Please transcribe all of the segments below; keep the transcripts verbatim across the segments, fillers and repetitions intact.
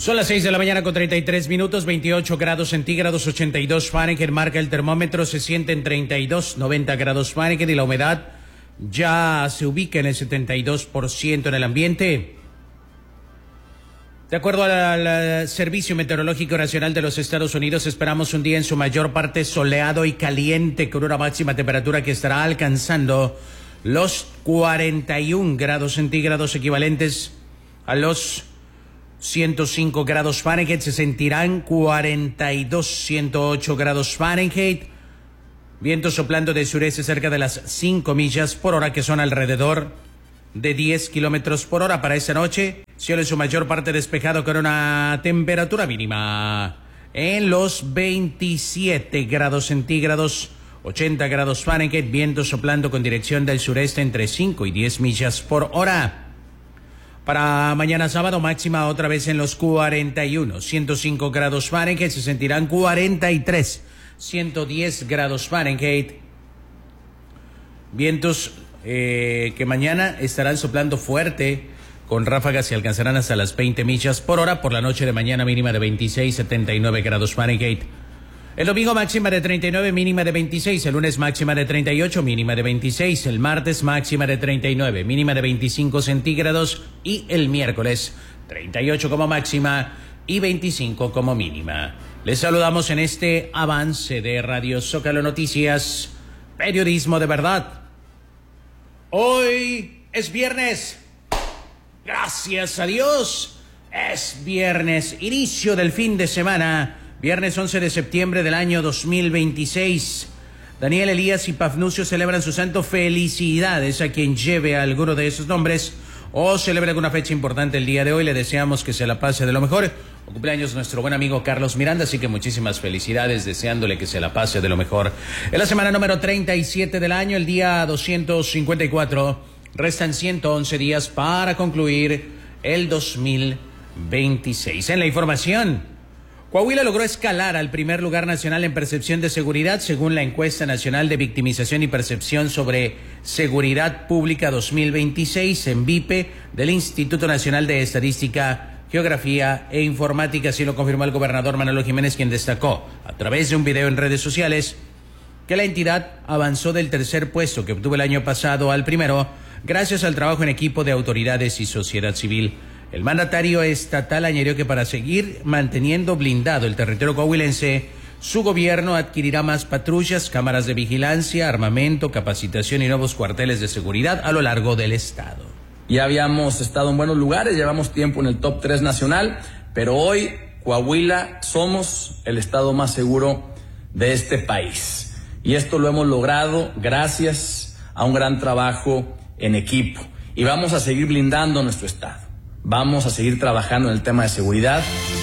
Son las seis de la mañana con treinta y tres minutos, veintiocho grados centígrados, ochenta y dos Fahrenheit, marca el termómetro, se siente en treinta y dos, noventa grados Fahrenheit y la humedad ya se ubica en el setenta y dos por ciento en el ambiente. De acuerdo al, al Servicio Meteorológico Nacional de los Estados Unidos, esperamos un día en su mayor parte soleado y caliente, con una máxima temperatura que estará alcanzando los cuarenta y un grados centígrados, equivalentes a los ciento cinco grados Fahrenheit. Se sentirán cuarenta y dos, ciento ocho grados Fahrenheit. Viento soplando de sureste cerca de las cinco millas por hora, que son alrededor de diez kilómetros por hora para esta noche. Cielo en su mayor parte despejado con una temperatura mínima en los veintisiete grados centígrados, ochenta grados Fahrenheit. Viento soplando con dirección del sureste entre cinco y diez millas por hora. Para mañana sábado, máxima otra vez en los cuarenta y uno, ciento cinco grados Fahrenheit, se sentirán cuarenta y tres, ciento diez grados Fahrenheit. Vientos eh, que mañana estarán soplando fuerte, con ráfagas que alcanzarán hasta las veinte millas por hora. Por la noche de mañana, mínima de veintiséis, setenta y nueve grados Fahrenheit. El domingo máxima de treinta y nueve, mínima de veintiséis. El lunes máxima de treinta y ocho, mínima de veintiséis. El martes máxima de treinta y nueve, mínima de veinticinco centígrados. Y el miércoles treinta y ocho como máxima y veinticinco como mínima. Les saludamos en este avance de Radio Zócalo Noticias, periodismo de verdad. Hoy es viernes. Gracias a Dios. Es viernes, inicio del fin de semana. Viernes once de septiembre del año dos mil veintiséis. Daniel, Elías y Pafnucio celebran su santo. Felicidades a quien lleve a alguno de esos nombres o celebre alguna fecha importante el día de hoy. Le deseamos que se la pase de lo mejor. O cumpleaños nuestro buen amigo Carlos Miranda, así que muchísimas felicidades, deseándole que se la pase de lo mejor. En la semana número treinta y siete del año, el día doscientos cincuenta y cuatro. Restan ciento once días para concluir el dos mil veintiséis. En la información, Coahuila logró escalar al primer lugar nacional en percepción de seguridad, según la encuesta nacional de victimización y percepción sobre seguridad pública dos mil veintiséis en V I P E del Instituto Nacional de Estadística, Geografía e Informática. Así lo confirmó el gobernador Manolo Jiménez, quien destacó a través de un video en redes sociales que la entidad avanzó del tercer puesto que obtuvo el año pasado al primero, gracias al trabajo en equipo de autoridades y sociedad civil. El mandatario estatal añadió que para seguir manteniendo blindado el territorio coahuilense, su gobierno adquirirá más patrullas, cámaras de vigilancia, armamento, capacitación y nuevos cuarteles de seguridad a lo largo del estado. Ya habíamos estado en buenos lugares, llevamos tiempo en el top tres nacional, pero hoy Coahuila somos el estado más seguro de este país. Y esto lo hemos logrado gracias a un gran trabajo en equipo. Y vamos a seguir blindando nuestro estado. Vamos a seguir trabajando en el tema de seguridad.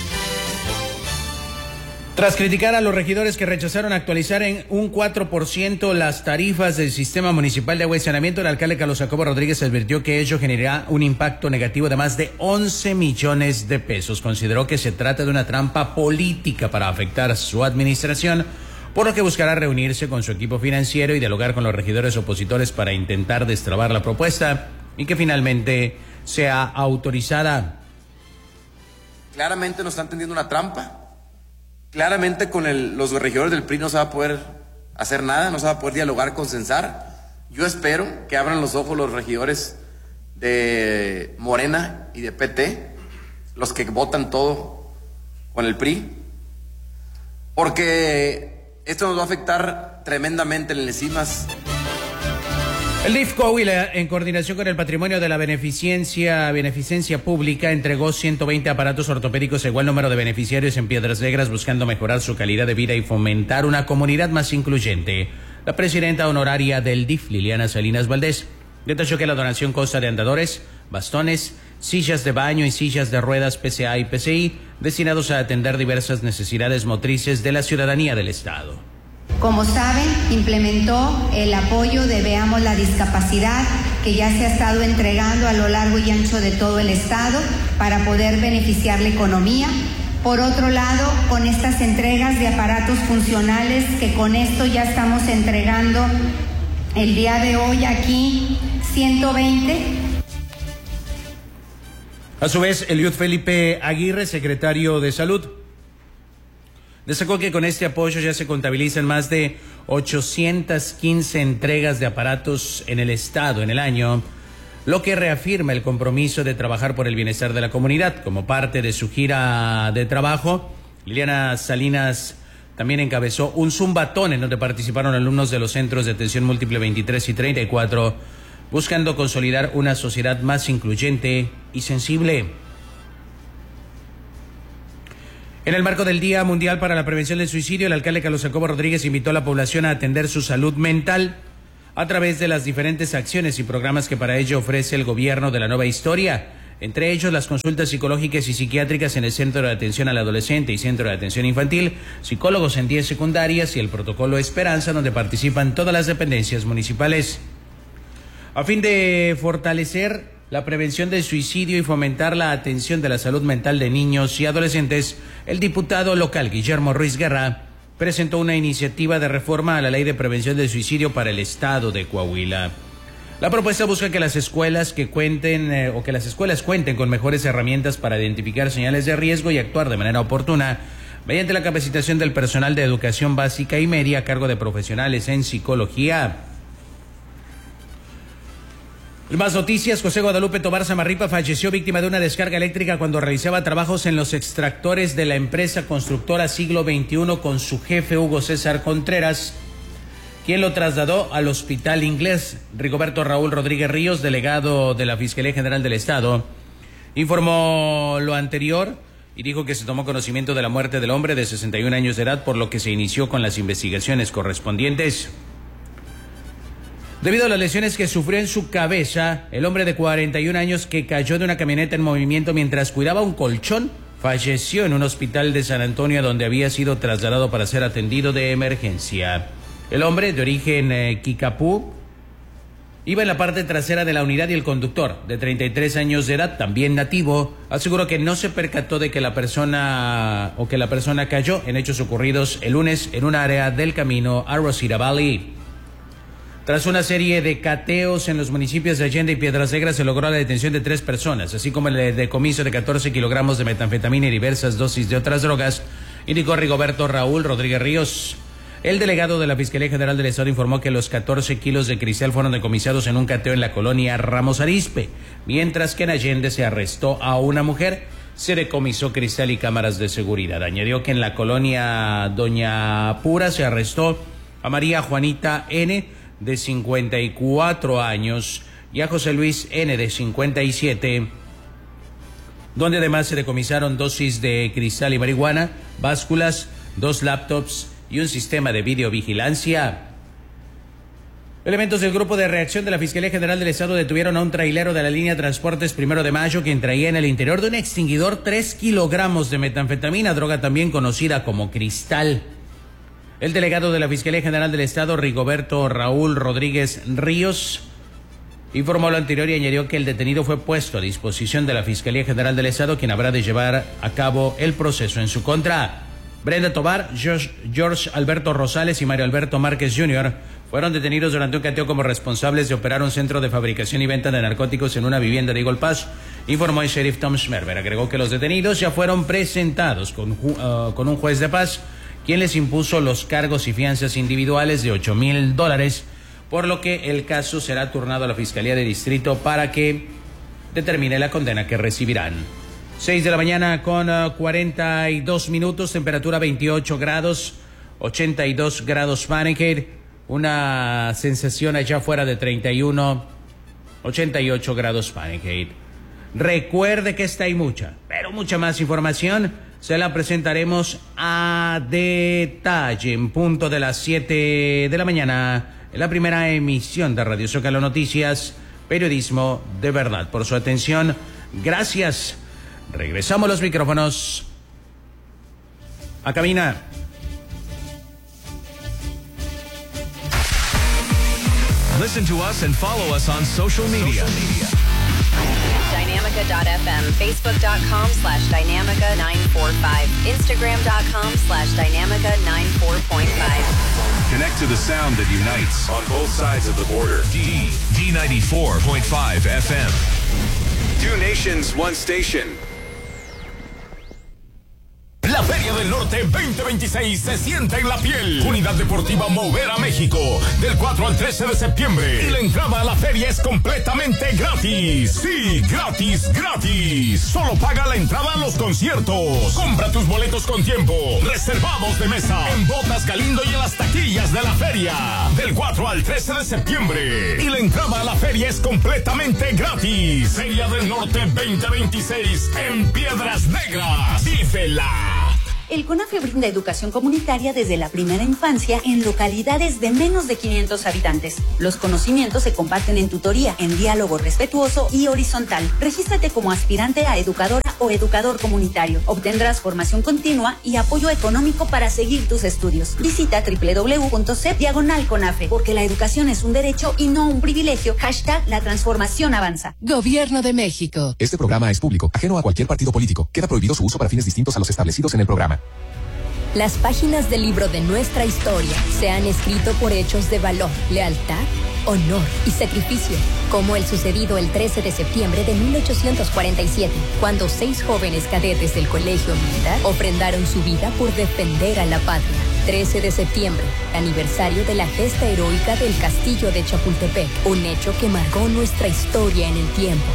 Tras criticar a los regidores que rechazaron actualizar en un cuatro por ciento las tarifas del Sistema Municipal de Agua y Saneamiento, el alcalde Carlos Jacobo Rodríguez advirtió que ello generará un impacto negativo de más de once millones de pesos. Consideró que se trata de una trampa política para afectar su administración, por lo que buscará reunirse con su equipo financiero y dialogar con los regidores opositores para intentar destrabar la propuesta y que finalmente sea autorizada. Claramente nos están tendiendo una trampa. Claramente con el, los regidores del P R I no se va a poder hacer nada, no se va a poder dialogar, consensar. Yo espero que abran los ojos los regidores de Morena y de P T, los que votan todo con el P R I, porque esto nos va a afectar tremendamente en el ENCIMAS. El D I F Coahuila, en coordinación con el Patrimonio de la Beneficencia, Beneficencia Pública, entregó ciento veinte aparatos ortopédicos a igual número de beneficiarios en Piedras Negras, buscando mejorar su calidad de vida y fomentar una comunidad más incluyente. La presidenta honoraria del D I F, Liliana Salinas Valdés, detalló que la donación consta de andadores, bastones, sillas de baño y sillas de ruedas P C A y P C I, destinados a atender diversas necesidades motrices de la ciudadanía del estado. Como saben, implementó el apoyo de Veamos la Discapacidad, que ya se ha estado entregando a lo largo y ancho de todo el estado para poder beneficiar la economía. Por otro lado, con estas entregas de aparatos funcionales, que con esto ya estamos entregando el día de hoy aquí ciento veinte. A su vez, Eliud Felipe Aguirre, secretario de Salud, destacó que con este apoyo ya se contabilizan más de ochocientas quince entregas de aparatos en el estado en el año, lo que reafirma el compromiso de trabajar por el bienestar de la comunidad. Como parte de su gira de trabajo, Liliana Salinas también encabezó un zumbatón en donde participaron alumnos de los centros de atención múltiple veintitrés y treinta y cuatro, buscando consolidar una sociedad más incluyente y sensible. En el marco del Día Mundial para la Prevención del Suicidio, el alcalde Carlos Jacobo Rodríguez invitó a la población a atender su salud mental a través de las diferentes acciones y programas que para ello ofrece el gobierno de la nueva historia, entre ellos las consultas psicológicas y psiquiátricas en el Centro de Atención al Adolescente y Centro de Atención Infantil, psicólogos en diez secundarias y el protocolo Esperanza, donde participan todas las dependencias municipales. A fin de fortalecer la prevención del suicidio y fomentar la atención de la salud mental de niños y adolescentes, el diputado local Guillermo Ruiz Guerra presentó una iniciativa de reforma a la Ley de Prevención del Suicidio para el estado de Coahuila. La propuesta busca que las escuelas que cuenten eh, o que las escuelas cuenten con mejores herramientas para identificar señales de riesgo y actuar de manera oportuna mediante la capacitación del personal de educación básica y media a cargo de profesionales en psicología. Más noticias. José Guadalupe Tobar Samarripa falleció víctima de una descarga eléctrica cuando realizaba trabajos en los extractores de la empresa constructora Siglo veintiuno con su jefe Hugo César Contreras, quien lo trasladó al Hospital Inglés. Rigoberto Raúl Rodríguez Ríos, delegado de la Fiscalía General del Estado, informó lo anterior y dijo que se tomó conocimiento de la muerte del hombre de sesenta y un años de edad, por lo que se inició con las investigaciones correspondientes. Debido a las lesiones que sufrió en su cabeza, el hombre de cuarenta y un años que cayó de una camioneta en movimiento mientras cuidaba un colchón falleció en un hospital de San Antonio donde había sido trasladado para ser atendido de emergencia. El hombre, de origen eh, Kikapú, iba en la parte trasera de la unidad y el conductor, de treinta y tres años de edad, también nativo, aseguró que no se percató de que la persona o que la persona cayó en hechos ocurridos el lunes en un área del camino a Rosita Valley. Tras una serie de cateos en los municipios de Allende y Piedras Negras, se logró la detención de tres personas, así como el decomiso de catorce kilogramos de metanfetamina y diversas dosis de otras drogas, indicó Rigoberto Raúl Rodríguez Ríos. El delegado de la Fiscalía General del Estado informó que los catorce kilos de cristal fueron decomisados en un cateo en la colonia Ramos Arizpe, mientras que en Allende se arrestó a una mujer, se decomisó cristal y cámaras de seguridad. Añadió que en la colonia Doña Pura se arrestó a María Juanita N., de cincuenta y cuatro años, y a José Luis N., de cincuenta y siete, donde además se decomisaron dosis de cristal y marihuana, básculas, dos laptops y un sistema de videovigilancia. Elementos del Grupo de Reacción de la Fiscalía General del Estado detuvieron a un trailero de la línea Transportes Primero de Mayo, quien traía en el interior de un extinguidor tres kilogramos de metanfetamina, droga también conocida como cristal. El delegado de la Fiscalía General del Estado, Rigoberto Raúl Rodríguez Ríos, informó lo anterior y añadió que el detenido fue puesto a disposición de la Fiscalía General del Estado, quien habrá de llevar a cabo el proceso en su contra. Brenda Tobar, George, George Alberto Rosales y Mario Alberto Márquez junior fueron detenidos durante un cateo como responsables de operar un centro de fabricación y venta de narcóticos en una vivienda de Eagle Pass, informó el sheriff Tom Schmerber. Agregó que los detenidos ya fueron presentados con, uh, con un juez de paz, quien les impuso los cargos y fianzas individuales de ocho mil dólares, por lo que el caso será turnado a la Fiscalía de Distrito para que determine la condena que recibirán. seis de la mañana con uh, cuarenta y dos minutos, temperatura veintiocho grados, ochenta y dos grados Fahrenheit, una sensación allá afuera de treinta y uno, ochenta y ocho grados Fahrenheit. Recuerde que esta y mucha, pero mucha más información se la presentaremos a detalle en punto de las siete de la mañana en la primera emisión de Radio Zócalo Noticias, periodismo de verdad. Por su atención, gracias. Regresamos los micrófonos a cabina. Listen to us and follow us on social media. Dynamica dot f m, facebook dot com slash Dynamica nine four five, instagram dot com slash Dynamica nine four point five. Connect to the sound that unites on both sides of the border. D, D ninety-four point five F M. Two nations, one station. La Feria del Norte veinte veintiséis se siente en la piel. Unidad Deportiva Mover a México, del cuatro al trece de septiembre. Y la entrada a la feria es completamente gratis. Sí, gratis, gratis. Solo paga la entrada a los conciertos. Compra tus boletos con tiempo. Reservados de mesa. En Botas Galindo y en las taquillas de la feria. Del cuatro al trece de septiembre. Y la entrada a la feria es completamente gratis. Feria del Norte veinte veintiséis en Piedras Negras. ¡Vívela! El CONAFE brinda educación comunitaria desde la primera infancia en localidades de menos de quinientos habitantes. Los conocimientos se comparten en tutoría, en diálogo respetuoso y horizontal. Regístrate como aspirante a educadora o educador comunitario. Obtendrás formación continua y apoyo económico para seguir tus estudios. Visita doble u doble u doble u punto c diagonal CONAFE, porque la educación es un derecho y no un privilegio. Hashtag la transformación avanza. Gobierno de México. Este programa es público, ajeno a cualquier partido político. Queda prohibido su uso para fines distintos a los establecidos en el programa. Las páginas del libro de nuestra historia se han escrito por hechos de valor, lealtad, honor y sacrificio, como el sucedido el trece de septiembre de mil ochocientos cuarenta y siete, cuando seis jóvenes cadetes del Colegio Militar ofrendaron su vida por defender a la patria. trece de septiembre, aniversario de la gesta heroica del Castillo de Chapultepec, un hecho que marcó nuestra historia en el tiempo.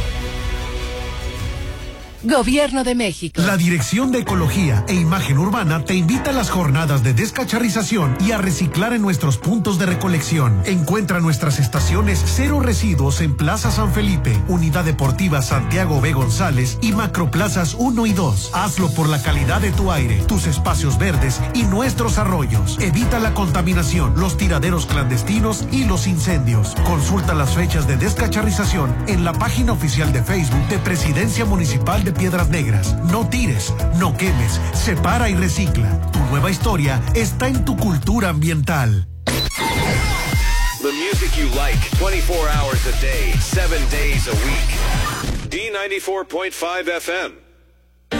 Gobierno de México. La Dirección de Ecología e Imagen Urbana te invita a las jornadas de descacharrización y a reciclar en nuestros puntos de recolección. Encuentra nuestras estaciones Cero Residuos en Plaza San Felipe, Unidad Deportiva Santiago B. González y Macroplazas uno y dos. Hazlo por la calidad de tu aire, tus espacios verdes y nuestros arroyos. Evita la contaminación, los tiraderos clandestinos y los incendios. Consulta las fechas de descacharrización en la página oficial de Facebook de Presidencia Municipal de Piedras Negras. No tires, no quemes, separa y recicla. Tu nueva historia está en tu cultura ambiental. The music you like, twenty-four hours a day, seven days a week. D ninety-four point five F M.